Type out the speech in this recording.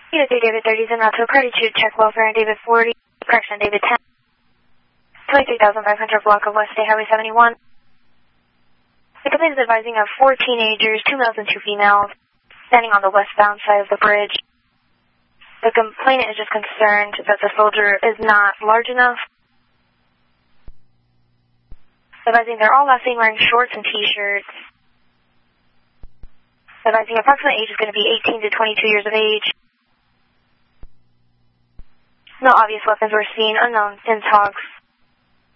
Unit 3, David 30 is en route to a party to check welfare on David 40, correction, David 10. 23,500 block of West State Highway 71. The complaint is advising of 4 teenagers, 2 males and 2 females, standing on the westbound side of the bridge. The complainant is just concerned that the soldier is not large enough. Advising they're all last seen wearing shorts and t-shirts. Advising approximate age is going to be 18 to 22 years of age. No obvious weapons were seen, unknown, in talks.